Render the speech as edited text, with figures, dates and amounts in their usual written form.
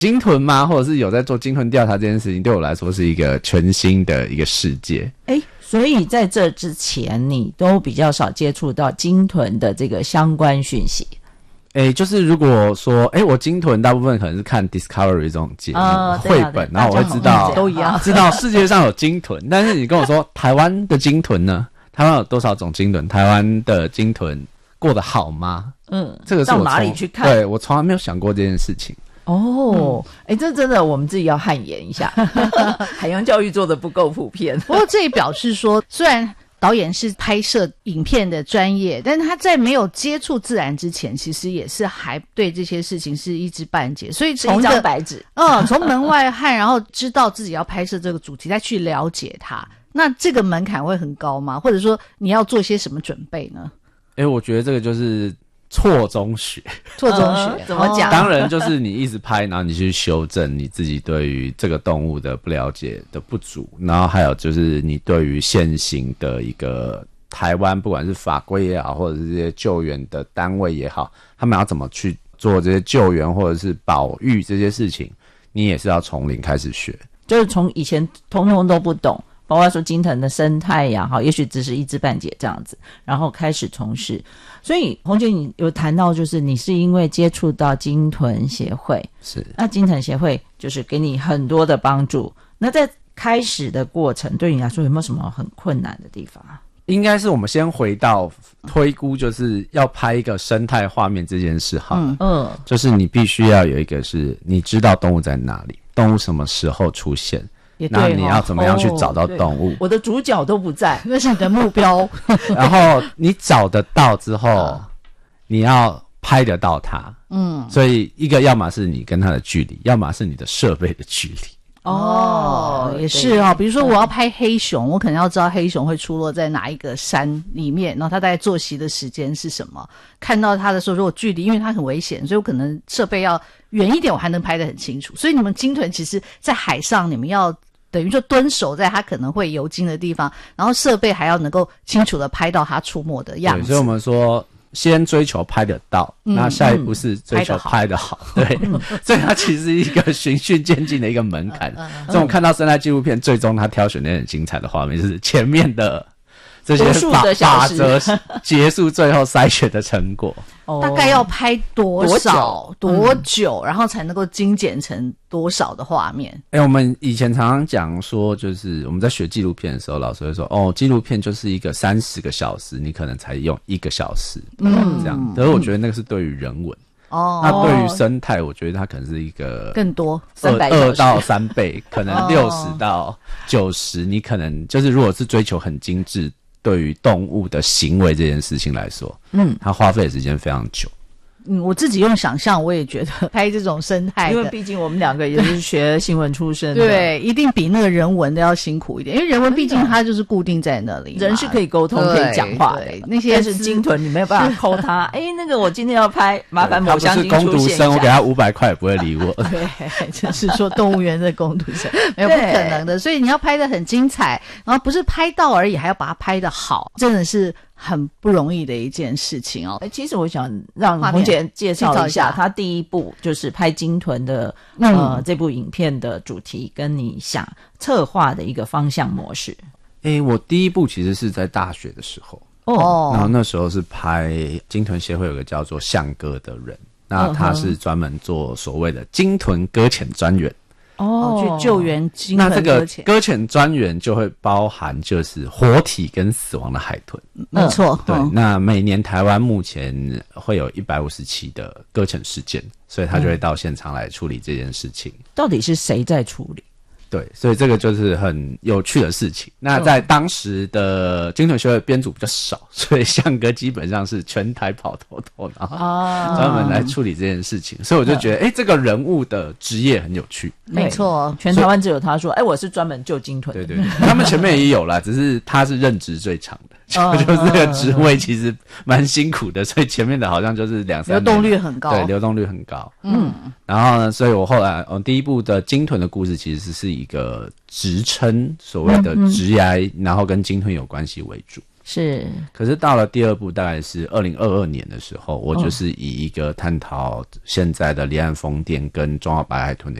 鲸豚吗？或者是有在做鲸豚调查这件事情，对我来说是一个全新的一个世界。 所以在这之前你都比较少接触到鲸豚的这个相关讯息。 就是如果说我鲸豚大部分可能是看 Discovery 这种节目绘本，然后我会知道都一样， 知道世界上有鲸豚，但是你跟我说台湾的鲸豚呢？台湾有多少种鲸豚？台湾的鲸豚过得好吗？这个是我到哪里去看？ 对，我从来没有想过这件事情。 这真的我们自己要汗颜一下，海洋教育做的不够普遍。 不过这也表示说，虽然导演是拍摄影片的专业，但是他在没有接触自然之前，其实也是还对这些事情是一知半解，所以从一张白纸， 从门外汉，然后知道自己要拍摄这个主题，再去了解它，那这个门槛会很高吗？或者说你要做些什么准备呢？ 我觉得这个就是错中学。 错中学怎么讲？ 当然就是你一直拍，然后你去修正你自己对于这个动物的不了解的不足，然后还有就是你对于现行的一个台湾不管是法规也好，或者是这些救援的单位也好，他们要怎么去做这些救援或者是保育这些事情，你也是要从零开始学， 就是从以前通通都不懂，包括说鲸豚的生态呀，也许只是一知半解这样子，然后开始从事。所以洪姐你有谈到，就是你是因为接触到鲸豚协会， 是那鲸豚协会就是给你很多的帮助。那在开始的过程，对你来说有没有什么很困难的地方啊？ 应该是我们先回到推估，就是要拍一个生态画面这件事好了。就是你必须要有一个是你知道动物在哪里，动物什么时候出现。那你要怎么样去找到动物？ 我的主角都不在， 那是你的目标。 然后你找得到之后，你要拍得到它。所以一个要么是你跟它的距离，要么是你的设备的距离。 也是比如说我要拍黑熊，我可能要知道黑熊会出落在哪一个山里面，然后它大概作息的时间是什么。看到它的时候，如果距离因为它很危险，所以我可能设备要远一点，我还能拍得很清楚。所以你们鲸豚其实在海上，你们要等于说蹲守在它可能会游经的地方，然后设备还要能够清楚的拍到它出没的样子。 对，所以我们说先追求拍得到，那下一步是追求拍得好。对，所以它其实是一个循序渐进的一个门槛。所以我们看到生态纪录片，最终它挑选的很精彩的画面，就是前面的这些法则结束，最后筛选的成果。 大概要拍多久，然后才能够精简成多少的画面？ 我们以前常常讲说，就是我们在学纪录片的时候，老师会说，纪录片就是一个30个小时，你可能才用1个小时，这样。可是我觉得那个是对于人文。那对于生态，我觉得它可能是一个更多 2到3倍，可能60到90，你可能就是如果是追求很精致。对于动物的行为这件事情来说，它花费的时间非常久。 我自己用想象，我也觉得拍这种生态的， 因为毕竟我们两个也是学新闻出身的， 对，一定比那个人文的要辛苦一点，因为人文毕竟它就是固定在那里， 人是可以沟通、可以讲话的。 那些是鲸豚，你没有办法抠它。那个我今天要拍，麻烦某乡亲出现一下。 他不是工读生，我给他500块也不会理我。 对，就是说动物园的工读生，没有不可能的。所以你要拍得很精彩，然后不是拍到而已，还要把它拍得好，真的是很不容易的一件事情哦。 其实我想让洪姐介绍一下，她第一部就是拍鲸豚的这部影片的主题，跟你想策划的一个方向模式。 我第一部其实是在大学的时候然后那时候是拍鲸豚协会有个叫做向哥的人，那他是专门做所谓的鲸豚搁浅专员。 去救援鲸豚搁浅。 那这个搁浅专员就会包含就是活体跟死亡的海豚。 没错。 对，那每年台湾目前会有150起的搁浅事件，所以他就会到现场来处理这件事情。 到底是谁在处理？ 对，所以这个就是很有趣的事情。那在当时的鲸豚协会编组比较少，所以向哥基本上是全台跑透透，然后专门来处理这件事情。所以我就觉得，这个人物的职业很有趣。 没错， 全台湾只有他说，我是专门救鲸豚的。 对，他们前面也有啦，只是他是任职最长的。就是这个职位其实蛮辛苦的，所以前面的好像就是2-3年， 流动率很高。 对，流动率很高。然后呢，所以我后来第一部的鲸豚的故事其实是一个职称，所谓的职涯，然后跟鲸豚有关系为主。 是。 可是到了第二部，大概是2022年的时候，我就是以一个探讨现在的离岸风电跟中华白海豚的